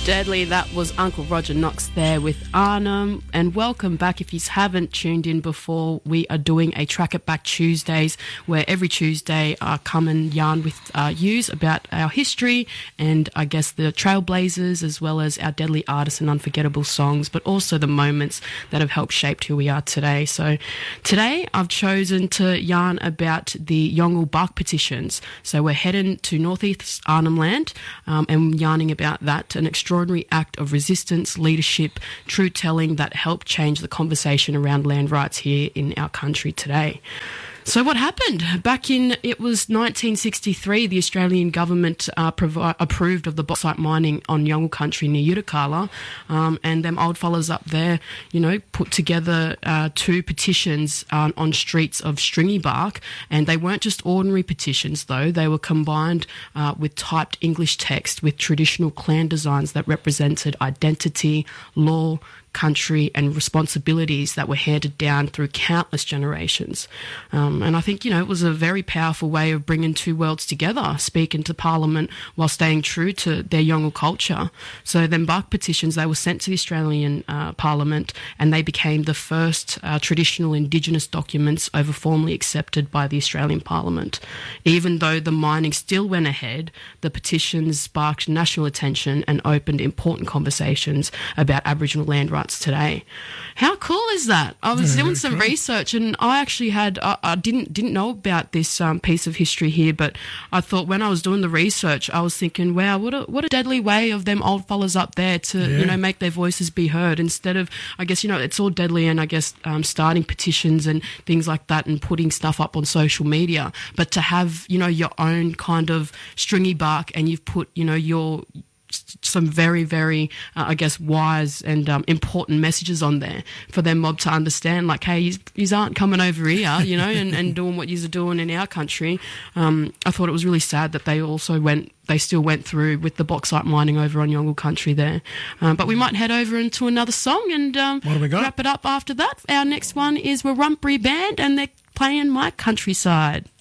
Deadly. That was Uncle Roger Knox there with Arnhem. And welcome back. If you haven't tuned in before, we are doing a Track It Back Tuesdays, where every Tuesday I come and yarn with yous about our history and I guess the trailblazers, as well as our deadly artists and unforgettable songs, but also the moments that have helped shape who we are today. So today I've chosen to yarn about the Yolngu Bark petitions. So we're heading to northeast Arnhem Land and yarning about that, an extraordinary act of resistance, leadership, truth-telling that helped change the conversation around land rights here in our country today. So what happened? Back in, it was 1963, the Australian government approved of the bauxite mining on Yolngu country near Utakala, and them old fellas up there, you know, put together two petitions on streets of stringy bark, and they weren't just ordinary petitions though, they were combined with typed English text with traditional clan designs that represented identity, law, country and responsibilities that were handed down through countless generations. And I think, you know, it was a very powerful way of bringing two worlds together, speaking to Parliament while staying true to their Yolngu culture. So then bark petitions, they were sent to the Australian Parliament, and they became the first traditional Indigenous documents over formally accepted by the Australian Parliament. Even though the mining still went ahead, the petitions sparked national attention and opened important conversations about Aboriginal land rights today. How cool is that? I was doing some research, and I actually had I didn't know about this piece of history here, but I thought when I was doing the research, I was thinking, wow, what a deadly way of them old fellas up there to you know, make their voices be heard, instead of, I guess, you know, it's all deadly and I guess starting petitions and things like that and putting stuff up on social media, but to have, you know, your own kind of stringy bark, and you've put, you know, some very, very, I guess, wise and important messages on there for their mob to understand, like, hey, yous aren't coming over here, you know, and doing what yous are doing in our country. I thought it was really sad that they still went through with the bauxite mining over on Yolngu country there. But we might head over into another song and what do we got? Wrap it up after that. Our next one is Warrumpri Band, and they're playing My Countryside.